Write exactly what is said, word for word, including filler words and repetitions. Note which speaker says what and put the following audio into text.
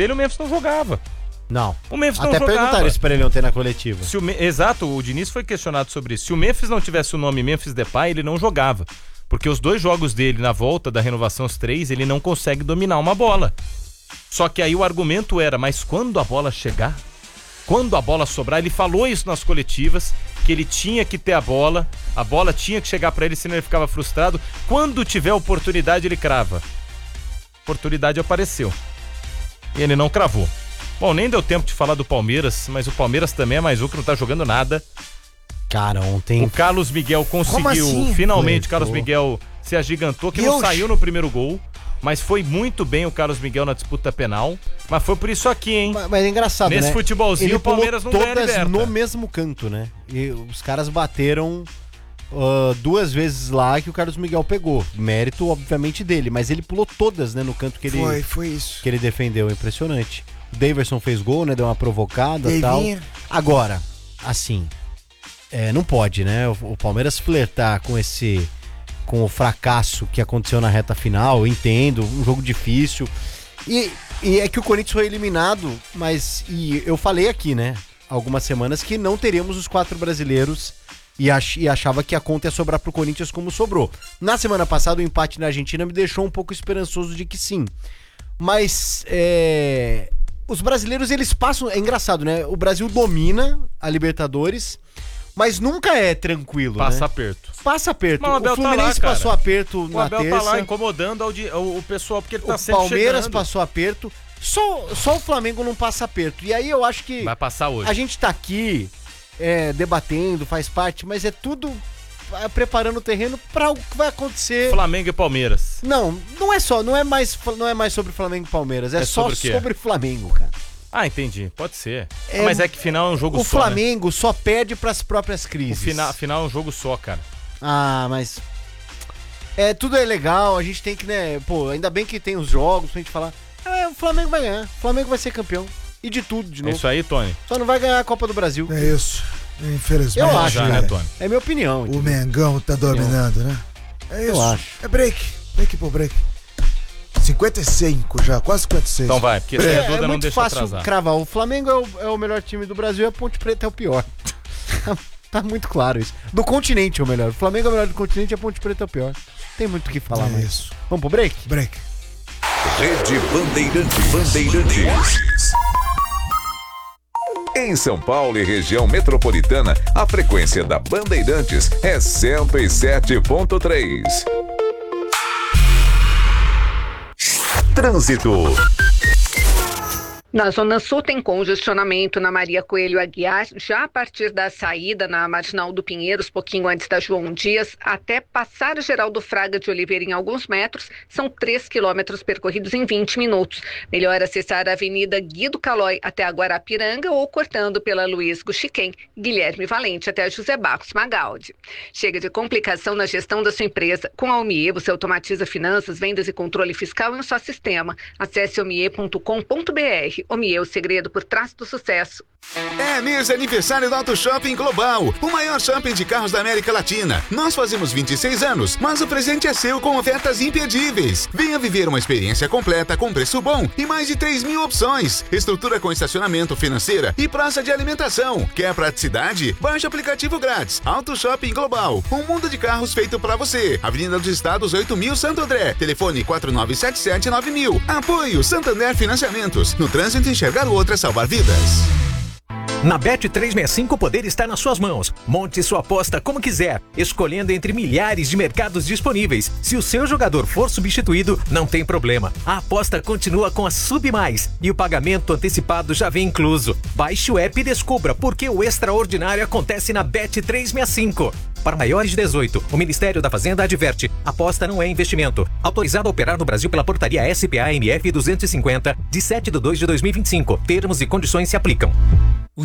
Speaker 1: dele, o Memphis não jogava.
Speaker 2: Não.
Speaker 1: O Memphis
Speaker 2: Até
Speaker 1: não jogava.
Speaker 2: Até perguntaram isso pra ele ontem na coletiva.
Speaker 1: Se o Me... Exato, o Diniz foi questionado sobre isso. Se o Memphis não tivesse o nome Memphis Depay, ele não jogava. Porque os dois jogos dele na volta da renovação, os três, ele não consegue dominar uma bola. Só que aí o argumento era, mas quando a bola chegar, quando a bola sobrar, ele falou isso nas coletivas, que ele tinha que ter a bola, a bola tinha que chegar pra ele, senão ele ficava frustrado. Quando tiver oportunidade, ele crava. Oportunidade apareceu. E ele não cravou. Bom, nem deu tempo de falar do Palmeiras, mas o Palmeiras também é mais um que não tá jogando nada.
Speaker 2: Cara, ontem...
Speaker 1: O Carlos Miguel conseguiu, assim? finalmente, Carlos Miguel se agigantou, que Deus. não saiu no primeiro gol. Mas foi muito bem o Carlos Miguel na disputa penal. Mas foi por isso aqui, hein?
Speaker 2: Mas, mas é engraçado,
Speaker 1: Nesse
Speaker 2: né?
Speaker 1: futebolzinho
Speaker 2: Ele
Speaker 1: o Palmeiras não ganha
Speaker 2: todas no mesmo canto, né? E os caras bateram uh, duas vezes lá que o Carlos Miguel pegou. Mérito, obviamente, dele. Mas ele pulou todas, né? No canto que ele,
Speaker 3: foi, foi isso.
Speaker 2: Que ele defendeu. Impressionante. O Daverson fez gol, né? Deu uma provocada e tal. Agora, assim... É, não pode, né? O, o Palmeiras flertar com esse... com o fracasso que aconteceu na reta final, eu entendo, um jogo difícil. E, e é que o Corinthians foi eliminado, mas e eu falei aqui, né, algumas semanas, que não teríamos os quatro brasileiros e, ach, e achava que a conta ia sobrar pro Corinthians como sobrou. Na semana passada, o empate na Argentina me deixou um pouco esperançoso de que sim. Mas é, os brasileiros, eles passam... É engraçado, né? O Brasil domina a Libertadores... Mas nunca é tranquilo,
Speaker 1: Passa
Speaker 2: né?
Speaker 1: aperto.
Speaker 2: Passa aperto.
Speaker 1: Mas o Abel
Speaker 2: o Fluminense
Speaker 1: tá lá,
Speaker 2: passou aperto na
Speaker 1: terça. O Abel
Speaker 2: terça.
Speaker 1: tá lá incomodando o, o pessoal porque ele tá
Speaker 2: o
Speaker 1: sempre
Speaker 2: Palmeiras
Speaker 1: chegando.
Speaker 2: passou aperto. Só, só o Flamengo não passa aperto. E aí eu acho que...
Speaker 1: Vai passar hoje.
Speaker 2: A gente tá aqui é, debatendo, faz parte, mas é tudo é, preparando o terreno para o que vai acontecer.
Speaker 1: Flamengo e Palmeiras.
Speaker 2: Não, não é só, não é mais, não é mais sobre Flamengo e Palmeiras, é, é só sobre, sobre Flamengo, cara.
Speaker 1: Ah, entendi. Pode ser.
Speaker 2: É,
Speaker 1: mas é que final é um jogo
Speaker 2: o
Speaker 1: só,
Speaker 2: O Flamengo
Speaker 1: né?
Speaker 2: só perde pras próprias crises.
Speaker 1: O final, final é um jogo só, cara.
Speaker 2: Ah, mas... É, tudo é legal, a gente tem que, né... Pô, ainda bem que tem os jogos pra gente falar... É, o Flamengo vai ganhar. O Flamengo vai ser campeão. E de tudo, de novo.
Speaker 1: É isso aí, Tony.
Speaker 2: Só não vai ganhar a Copa do Brasil.
Speaker 3: É isso. Infelizmente.
Speaker 2: Eu acho,
Speaker 1: já,
Speaker 2: cara.
Speaker 1: né, Tony?
Speaker 2: É minha opinião.
Speaker 3: O Mengão tá dominando, né? É isso.
Speaker 2: Eu acho.
Speaker 3: É break. Break por break. cinquenta e cinco já, quase cinquenta e seis.
Speaker 1: Então vai, porque
Speaker 2: é,
Speaker 1: sem dúvida
Speaker 2: é
Speaker 1: não
Speaker 2: muito
Speaker 1: deixa
Speaker 2: fácil
Speaker 1: atrasar.
Speaker 2: cravar. O Flamengo é o, é o melhor time do Brasil e a Ponte Preta é o pior. Tá muito claro isso. Do continente é o melhor. O Flamengo é o melhor do continente e a Ponte Preta é o pior. Tem muito o que falar
Speaker 3: é
Speaker 2: mais.
Speaker 3: Isso.
Speaker 2: Vamos pro break?
Speaker 3: Break.
Speaker 4: Rede Bandeirantes. Bandeirantes. Em São Paulo e região metropolitana, a frequência da Bandeirantes é cento e sete ponto três. Trânsito.
Speaker 5: Na Zona Sul tem congestionamento na Maria Coelho Aguiar, já a partir da saída na Marginal do Pinheiros, pouquinho antes da João Dias, até passar o Geraldo Fraga de Oliveira em alguns metros, são três quilômetros percorridos em vinte minutos. Melhor acessar a Avenida Guido Calói até a Guarapiranga ou cortando pela Luiz Guxiquem, Guilherme Valente até a José Barros Magaldi. Chega de complicação na gestão da sua empresa. Com a Omie, você automatiza finanças, vendas e controle fiscal em um só sistema. Acesse omie ponto com ponto br. Omie, o segredo por trás do sucesso.
Speaker 6: É mês de aniversário do Auto Shopping Global, o maior shopping de carros da América Latina. Nós fazemos vinte e seis anos, mas o presente é seu com ofertas imperdíveis. Venha viver uma experiência completa com preço bom e mais de três mil opções. Estrutura com estacionamento, financeira e praça de alimentação. Quer praticidade? Baixe o aplicativo grátis. Auto Shopping Global, um mundo de carros feito pra você. Avenida dos Estados oito mil, Santo André. Telefone quatro nove sete sete nove mil. Apoio Santander Financiamentos. No trânsito, enxergar o outro é salvar vidas.
Speaker 7: Na Bet trezentos e sessenta e cinco o poder está nas suas mãos. Monte sua aposta como quiser, escolhendo entre milhares de mercados disponíveis. Se o seu jogador for substituído, não tem problema. A aposta continua com a Sub Mais e o pagamento antecipado já vem incluso. Baixe o app e descubra por que o extraordinário acontece na Bet trezentos e sessenta e cinco. Para maiores de dezoito, o Ministério da Fazenda adverte: aposta não é investimento. Autorizado a operar no Brasil pela portaria S P A M F duzentos e cinquenta, de sete de dois de dois mil e vinte e cinco. Termos e condições se aplicam.